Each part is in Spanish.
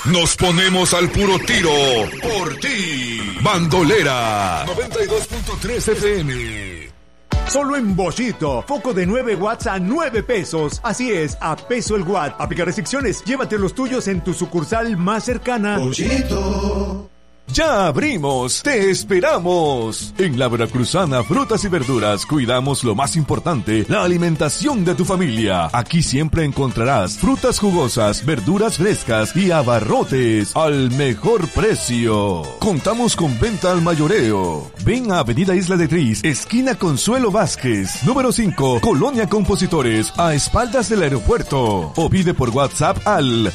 Nos ponemos al puro tiro por ti. Bandolera 92.3 FM. Solo en Boschito, foco de 9 watts a 9 pesos. Así es, a peso el watt. Aplica restricciones, llévate los tuyos en tu sucursal más cercana. Boschito. ¡Ya abrimos! ¡Te esperamos! En la Veracruzana Frutas y Verduras cuidamos lo más importante, la alimentación de tu familia. Aquí siempre encontrarás frutas jugosas, verduras frescas y abarrotes al mejor precio. Contamos con venta al mayoreo. Ven a Avenida Isla de Tris, esquina Consuelo Vázquez, número 5, Colonia Compositores, a espaldas del aeropuerto. O pide por WhatsApp al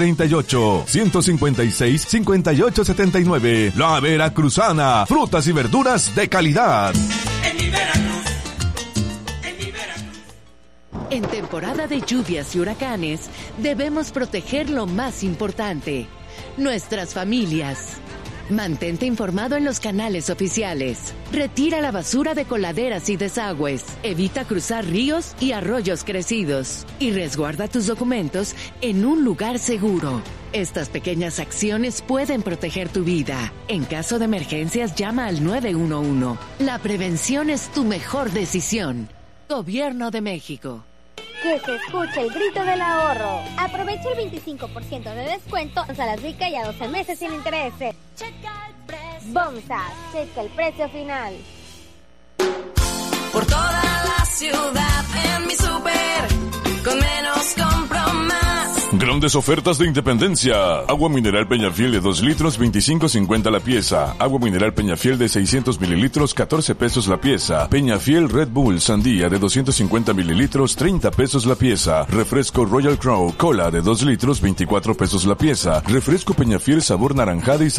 938-156-5879. La Veracruzana, frutas y verduras de calidad. En mi Veracruz, en mi Veracruz. En temporada de lluvias y huracanes, debemos proteger lo más importante, nuestras familias. Mantente informado en los canales oficiales. Retira la basura de coladeras y desagües. Evita cruzar ríos y arroyos crecidos. Y resguarda tus documentos en un lugar seguro. Estas pequeñas acciones pueden proteger tu vida. En caso de emergencias, llama al 911. La prevención es tu mejor decisión. Gobierno de México. Que se escuche el grito del ahorro. Aprovecha el 25% de descuento en Salas Rica y a 12 meses sin intereses. Checa el precio. Bomsa, checa el precio final. Por toda la ciudad en mi súper, con menos compro más. Grandes ofertas de Independencia. Agua mineral Peñafiel de 2 litros, 25.50 la pieza. Agua mineral Peñafiel de 600 mililitros, 14 pesos la pieza. Peñafiel Red Bull Sandía de 250 mililitros, 30 pesos la pieza. Refresco Royal Crown Cola de 2 litros, 24 pesos la pieza. Refresco Peñafiel sabor naranjada y